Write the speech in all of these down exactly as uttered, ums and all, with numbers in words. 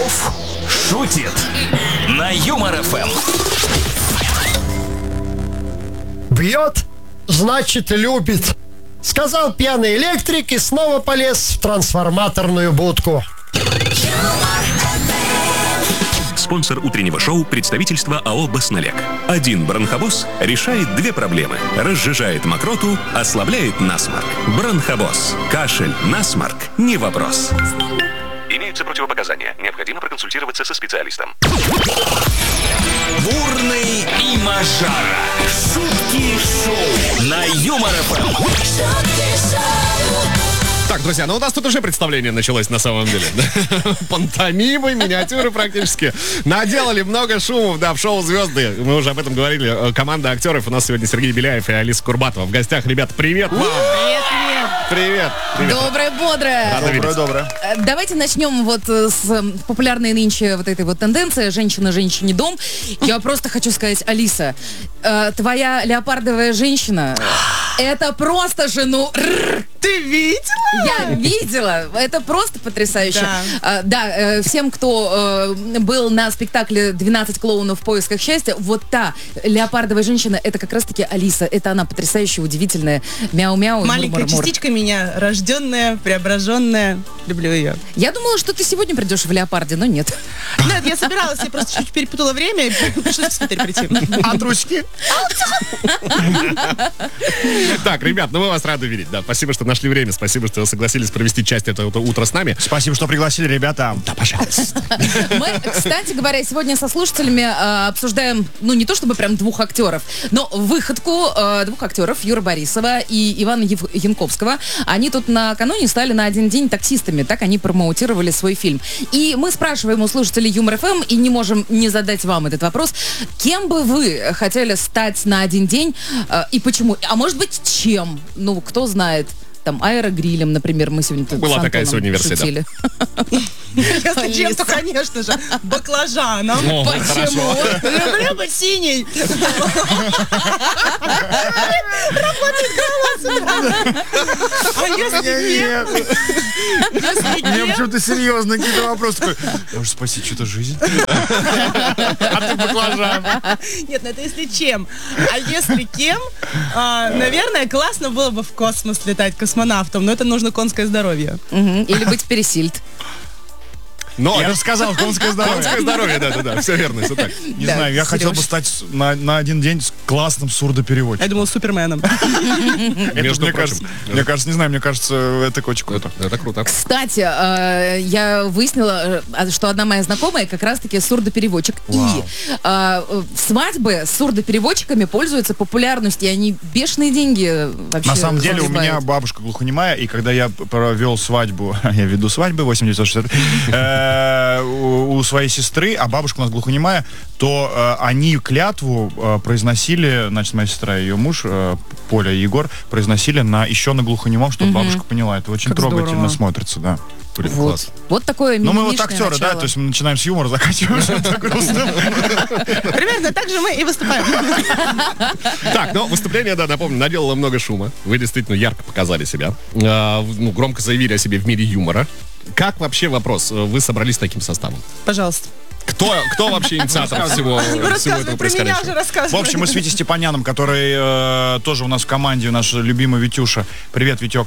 Попов шутит на Юмор эф эм. Бьет, значит любит, сказал пьяный электрик и снова полез в трансформаторную будку. Спонсор утреннего шоу — представительство АО «Баснолег». Один бронхобоз решает две проблемы. Разжижает мокроту, ослабляет насморк. Бронхобоз. Кашель, насморк — не вопрос. Имеются противопоказания. Необходимо проконсультироваться со специалистом. Бурный и Мажара. Шутки шоу на Юмор эф эм. Так, друзья, ну у нас тут уже представление началось на самом деле. Пантомимы, миниатюры практически. Наделали много шумов, да, в шоу «Звезды». Мы уже об этом говорили. Команда актеров. У нас сегодня Сергей Беляев и Алиса Курбатова. В гостях, ребят, привет вам! Привет, Привет! Привет! Доброе, бодрое! Доброе, доброе. Давайте начнем вот с популярной нынче вот этой вот тенденции «Женщина, женщине дом». Я просто хочу сказать, Алиса, э, твоя леопардовая женщина, это просто же, ну... Ты видела? Я видела. Это просто потрясающе. Да, а, да э, всем, кто э, был на спектакле «двенадцать клоунов в поисках счастья», вот та леопардовая женщина, это как раз-таки Алиса. Это она потрясающая, удивительная. Мяу-мяу. Маленькая мур-мур-мур. частичка меня, рожденная, преображенная. Люблю ее. Я думала, что ты сегодня придешь в леопарде, но нет. Нет, я собиралась, я просто чуть перепутала время и пришлось теперь прийти. А трусики? Так, ребят, ну мы вас рады видеть. Да, спасибо, что нашли время. Спасибо, что согласились провести часть этого утра с нами. Спасибо, что пригласили, ребята. Да, пожалуйста. Мы, кстати говоря, сегодня со слушателями э, обсуждаем, ну, не то чтобы прям двух актеров, но выходку э, двух актеров, Юры Борисова и Ивана Ев- Янковского. Они тут накануне стали на один день таксистами. Так они промоутировали свой фильм. И мы спрашиваем у слушателей Юмор эф эм и не можем не задать вам этот вопрос. Кем бы вы хотели стать на один день э, и почему? А может быть, чем? Ну, кто знает. Там аэрогрилем, например, мы сегодня тут Была с Антоном такая сегодня версия, шутили. Если чем, то, конечно же, баклажаном. О, Почему? Люблю быть синий. Работает голос. А если нет? Если Мне нет? почему-то серьезно какие-то вопросы. Такой, может спасти что-то жизнь? А ты баклажан. Нет, ну это если чем. А если кем, а, наверное, классно было бы в космос летать космонавтом, но это нужно конское здоровье. Мгм. Или быть пересильд. Но Я же сказал, конское здоровье. конское здоровье, да-да-да, все верно, все так. Не Да, знаю, я хотел бы Серёж. стать с- на, на один день с классным Я сурдопереводчиком. думал, суперменом. Это, Между мне, прочим. кажется, мне кажется, не знаю, мне кажется, это очень круто. Это круто. Кстати, э, я выяснила, э, что одна моя знакомая как раз-таки сурдопереводчик. Вау. И э, свадьбы с сурдопереводчиками пользуются популярностью, и они бешеные деньги вообще На самом деле у меня разгребают. бабушка глухонемая, и когда я провел свадьбу, я веду свадьбы восемь девятьсот шестьдесят, э, у у своей сестры, а бабушка у нас глухонемая, то э, они клятву э, произносили, значит, моя сестра и ее муж, э, Поля и Егор, произносили на еще на глухонемом, чтобы бабушка поняла. Это очень Как трогательно здорово. смотрится, да. Блин, Вот. класс. Вот такое Ну, мы вот мимимишное актеры, да, начало. то есть мы начинаем с юмора, заканчиваем чем-то грустным. Примерно так же мы и выступаем. Так, ну, выступление, да, напомню, наделало много шума. Вы действительно ярко показали себя. А, ну, громко заявили о себе в мире юмора. Как вообще вопрос? Вы собрались таким составом? Пожалуйста. Кто, кто вообще инициатор всего, Ну, всего этого рассказывай про меня происходящего? уже, рассказывай. В общем, мы с Витей Степаняном, который э, тоже у нас в команде, наш любимый Витюша. Привет, Витек.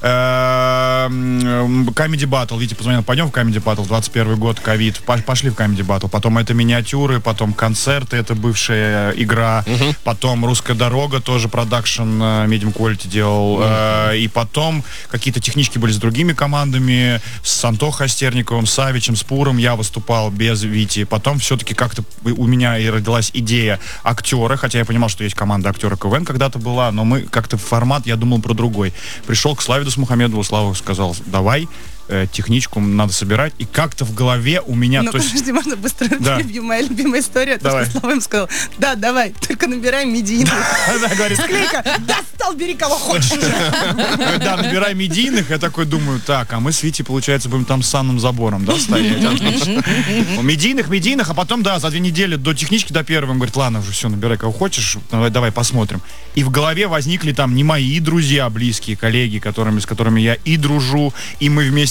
Comedy Battle. Витя позвонил, пойдем в Comedy Battle, двадцать первый год, ковид. По- Пошли в Comedy Battle. Потом это миниатюры, потом концерты, это бывшая игра. Потом «Русская дорога», тоже продакшн э, Medium Quality делал. Э, и потом какие-то технички были с другими командами, с Антохой Остерниковым, с Савичем, с Пуром. Я выступал без Вити. Потом все-таки как-то у меня и родилась идея актера, хотя я понимал, что есть команда актера КВН когда-то была, но мы как-то формат, я думал про другой. Пришел к Славе Дусмухамедову, Слава сказал, давай, э, техничку надо собирать, и как-то в голове у меня... Ну, то есть, подожди, можно быстро Да. перебью? Моя любимая история. То, Давай. что Слава им сказал, да, давай, только набирай медийных. да, говорит, Склейка, достал, бери кого хочешь уже. да, набирай медийных, я такой думаю, так, а мы с Витей, получается, будем там с санным забором, да, стоять, отлично. Ну, Медийных, медийных, а потом, да, за две недели до технички, до первого, он говорит, ладно, уже все, набирай кого хочешь, давай, давай посмотрим. И в голове возникли там не мои друзья, близкие, коллеги, которыми, с которыми я и дружу, и мы вместе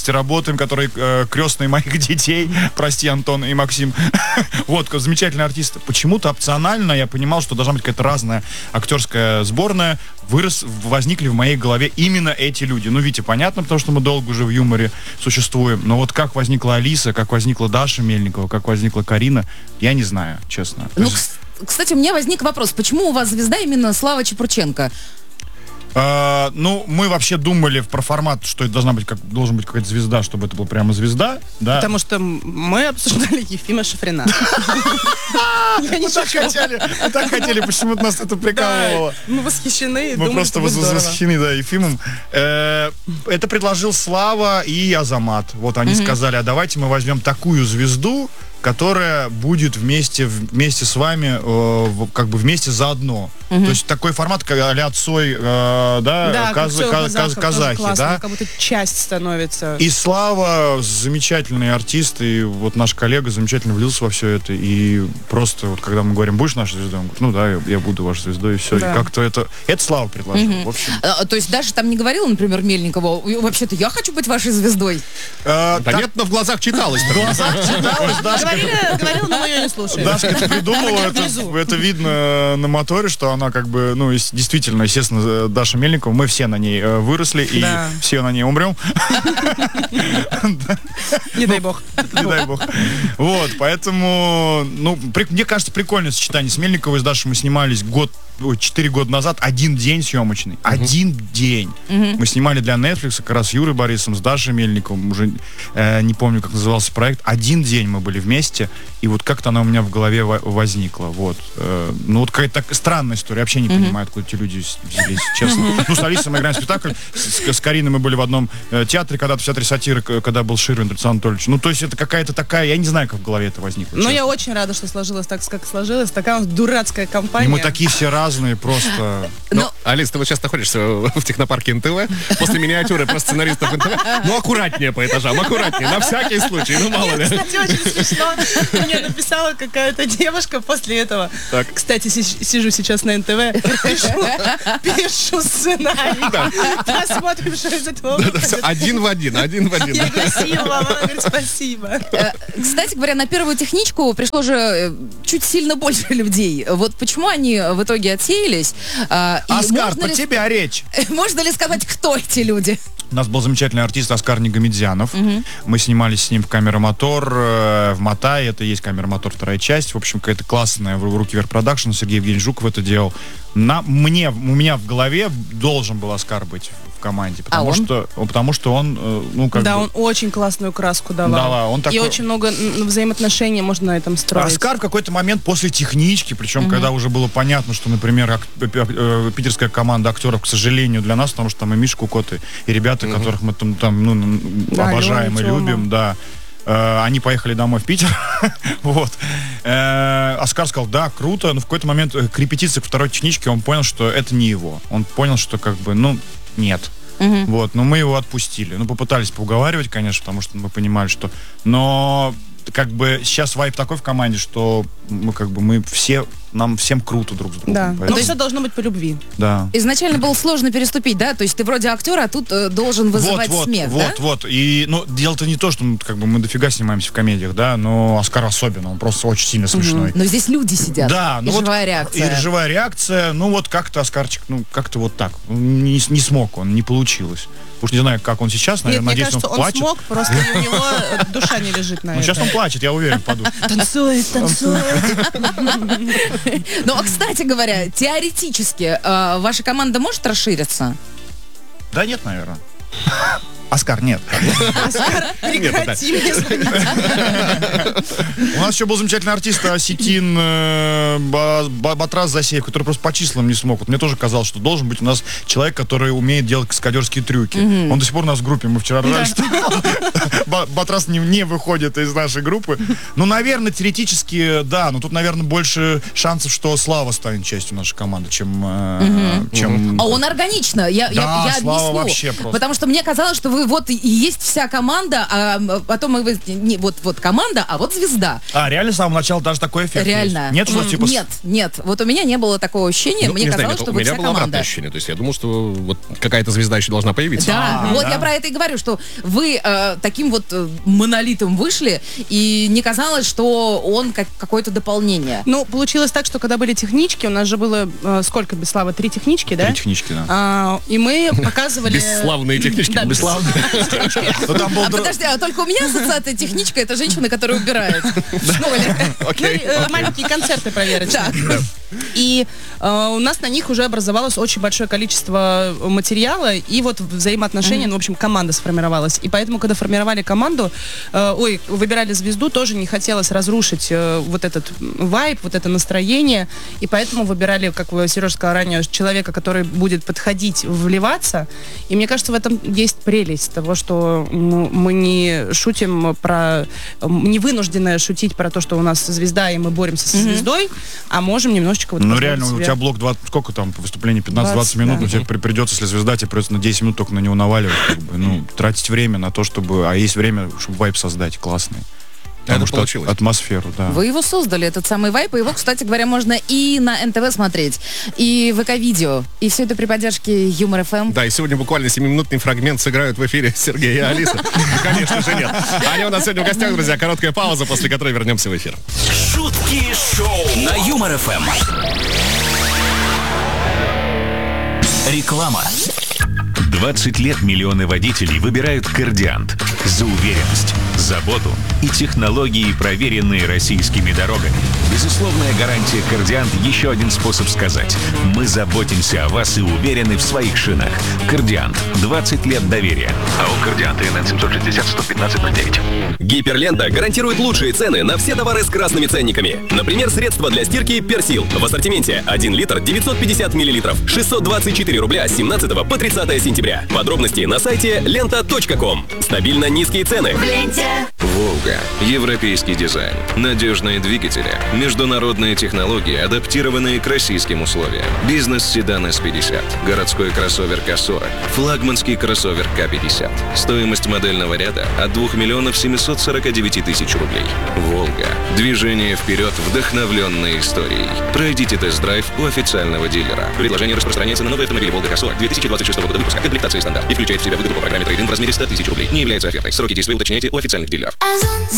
вместе работаем, которые э, крестные моих детей. Прости, Антон и Максим. Вот, замечательные артисты. Почему-то опционально я понимал, что должна быть какая-то разная актерская сборная. Вырос, возникли в моей голове именно эти люди. Ну, Витя, понятно, потому что мы долго уже в юморе существуем. Но вот как возникла Алиса, как возникла Даша Мельникова, как возникла Карина, я не знаю, честно. Ну, кстати, у меня возник вопрос, почему у вас звезда именно Слава Чепурченко? Uh, ну, мы вообще думали про формат, что это должна быть как, должен быть какая-то звезда, чтобы это была прямо звезда, да. Потому что мы обсуждали Ефима Шафрина. Мы так хотели, мы так хотели, почему-то нас это прикалывало. Мы восхищены. Мы просто восхищены, да, Ефимом. Это предложил Слава и Азамат. Вот они сказали, а давайте мы возьмем такую звезду, которая будет вместе, вместе с вами, э, как бы вместе заодно. Uh-huh. То есть такой формат, как а-ля Цой, э, да, да каз, каз, каз, казахи, да. Как будто часть становится. И Слава замечательный артист, и вот наш коллега замечательно влился во все это. И просто вот когда мы говорим, будешь нашей звездой, он говорит, ну да, я, я буду вашей звездой, и все. Да. И как-то это, это Слава предложил, uh-huh. в общем. А, то есть Даша там не говорила, например, Мельникова, вообще-то я хочу быть вашей звездой? А, да так... нет, но в глазах читалось. В глазах читалось, Даша. Говорила, но мы ее не слушаем. Дашка это придумала, это, это видно на моторе, что она как бы, ну, действительно, естественно, Даша Мельникова, мы все на ней выросли, да. И все на ней умрем. Не дай бог. Не дай бог. Вот, поэтому, ну, мне кажется, прикольное сочетание с Мельниковой, с Дашей мы снимались год, четыре года назад, один день съемочный. Один день. Мы снимали для Netflix, как раз с Юрой Борисовым, с Дашей Мельниковым, уже не помню, как назывался проект. Один день мы были вместе, и вот как-то она у меня в голове возникла. Вот. Ну, вот какая-то странная история. Я вообще не понимаю, откуда эти люди взялись, честно. Ну, с Алисой мы играем спектакль, с, с Кариной мы были в одном театре, когда-то в театре сатиры, когда был Ширвин Александр Анатольевич. Ну, то есть это какая-то такая, я не знаю, как в голове это возникло. Ну, я очень рада, что сложилось так, как сложилось. Такая вот дурацкая компания. И мы такие все разные, просто... Ну, Алис, ты вот сейчас находишься в технопарке эн тэ вэ, после миниатюры про сценаристов эн тэ вэ. Ну, аккуратнее по этажам, аккуратнее, на всякий случай, ну, мало ли. Кстати, очень смешно. Мне написала какая-то девушка после этого. Так. Кстати, сижу сейчас на эн тэ вэ, пишу, пишу сценарий. Посмотрим, что из этого выходит. Один в один, один в один. Я спасибо вам, она говорит, спасибо. Кстати говоря, на первую техничку пришло же чуть сильно больше людей. Вот почему они в итоге отсеялись? Оскар, по тебе речь. Можно ли сказать, кто эти люди? У нас был замечательный артист Оскар Нигамедзянов. Угу. Мы снимались с ним в «Камера Мотор» э, в Матае. Это и есть «Камера Мотор» вторая часть. В общем, какая-то классная в руки вверх продакшн. Сергей Евгеньевич Жуков это делал. На, мне, у меня в голове должен был Оскар быть в команде. Потому, а что, потому что он, э, ну, как да, бы... он очень классную краску давал. давал. Он такой... И очень много взаимоотношений можно на этом строить. Оскар в какой-то момент после технички, причем, угу. когда уже было понятно, что, например, ак- э, питерская команда актеров, к сожалению, для нас, потому что там и Миша Кукот, и ребята, угу. которых мы там, там ну, да, обожаем Лёва, и любим, да. Э, они поехали домой в Питер. Вот. Э, Оскар сказал, да, круто, но в какой-то момент к репетиции к второй техничке он понял, что это не его. Он понял, что как бы, ну, нет. Uh-huh. Вот, но мы его отпустили. Ну, попытались поуговаривать, конечно, потому что мы понимали, что... Но как бы сейчас вайб такой в команде, что мы как бы мы все... Нам всем круто друг с другом. Да. Поэтому... То есть это должно быть по любви. Да. Изначально было сложно переступить, да? То есть ты вроде актер, а тут э, должен вызывать вот, смех, вот, да? Вот, вот. И, ну, дело-то не то, что ну, как бы мы дофига снимаемся в комедиях, да, но Оскар особенно, он просто очень сильно смешной. Угу. Но здесь люди сидят. Да. И ну живая вот, реакция. И живая реакция. Ну вот как-то Оскарчик, ну как-то вот так. Не, не смог он, не получилось. Уж не знаю, как он сейчас, наверное, Нет, надеюсь, мне кажется, он плачет. Он смог, просто у него душа не лежит на это. Ну сейчас он плачет, я уверен, паду. Танцует, танцует. Ну, а кстати говоря, теоретически ваша команда может расшириться? Да нет, наверное. Оскар, нет. Оскар, прекрати мне звонить. У нас еще был замечательный артист Осетин Батрас Засеев, который просто по числам не смог. Вот мне тоже казалось, что должен быть у нас человек, который умеет делать каскадерские трюки. Mm-hmm. Он до сих пор у нас в группе. Мы вчера ржали, что Батрас не, не выходит из нашей группы. Ну, наверное, теоретически, да. Но тут, наверное, больше шансов, что Слава станет частью нашей команды, чем... Mm-hmm. чем... А он органично. Я, да, я, я Слава объясню. Вообще просто. Потому что мне казалось, что вы вот и есть вся команда, а потом вы не вот вот команда, а вот звезда. А, реально с самого начала даже такой эффект Реально. есть? Нет, что М, типа... с- Нет, нет. Вот у меня не было такого ощущения. Ну, Мне не знаю, казалось, нет, что у вы меня вся было обратное команда. ощущение. То есть я думал, что вот какая-то звезда еще должна появиться. Да, А, вот да. я про это и говорю, что вы э, таким вот э, монолитом вышли, и не казалось, что он как какое-то дополнение. Ну, получилось так, что когда были технички, у нас же было э, сколько, Беслава, три технички, да? Три технички, да. А, и мы показывали... Бесславные технички. Да, Бесславные. Ну, там был А дру- подожди, а только у меня ассоциация техничка, это женщина, которая убирает. Ну, или- Ну, Окей. и, э, маленькие концерты проверочные. И э, у нас на них уже образовалось очень большое количество материала, и вот взаимоотношения, ну, в общем, команда сформировалась. И поэтому, когда формировали команду, э, ой, выбирали звезду, тоже не хотелось разрушить э, вот этот вайб, вот это настроение, и поэтому выбирали, как Сережа сказал ранее, человека, который будет подходить, вливаться. И мне кажется, в этом есть прелесть того, что м- мы не шутим про... м, не вынуждены шутить про то, что у нас звезда, и мы боремся со звездой, а можем немножечко вот Ну позволить реально, у себе- тебя блок двадцать, сколько там выступление, пятнадцать-двадцать двадцать, минут, да. ну, тебе при- придется, если звезда, тебе придется на десять минут только на него наваливать, как бы, ну, тратить время на то, чтобы, а есть время, чтобы вайб создать классный. Потому Это что получилось. атмосферу, да. Вы его создали, этот самый вайп, и его, кстати говоря, можно и на эн тэ вэ смотреть, и в ВК-видео, и все это при поддержке Юмор эф эм. Да, и сегодня буквально семиминутный фрагмент сыграют в эфире Сергей и Алиса. Ну, конечно же, нет. Они у нас сегодня в гостях, друзья. Короткая пауза, после которой вернемся в эфир. Шутки шоу на Юмор эф эм. Реклама. двадцать лет миллионы водителей выбирают «Кардиант» за уверенность, заботу и технологии, проверенные российскими дорогами. Безусловная гарантия «Кардиант» — еще один способ сказать: мы заботимся о вас и уверены в своих шинах. «Кардиант» — двадцать лет доверия. АО «Кардиант» эн эн семь шестьдесят сто пятнадцать ноль девять. Гиперлента гарантирует лучшие цены на все товары с красными ценниками. Например, средства для стирки «Персил». В ассортименте один литр девятьсот пятьдесят миллилитров, шестьсот двадцать четыре рубля с семнадцатого по тридцатое сентября. Подробности на сайте лента точка ком. Стабильно низкие цены. «Волга». Европейский дизайн. Надежные двигатели. Международные технологии, адаптированные к российским условиям. Бизнес-седан эс пятьдесят. Городской кроссовер ка сорок. Флагманский кроссовер ка пятьдесят. Стоимость модельного ряда от двух миллионов семьсот сорок девять тысяч рублей. «Волга». Движение вперед, вдохновленной историей. Пройдите тест-драйв у официального дилера. Предложение распространяется на новые автомобили «Волга» ка сорок две тысячи двадцать шестого года выпуска. Комплектация стандарт. И включает в себя выгоду по программе трейд-ин в размере сто тысяч рублей. Не является офертой. Сроки действия уточняйте у официальных дилеров.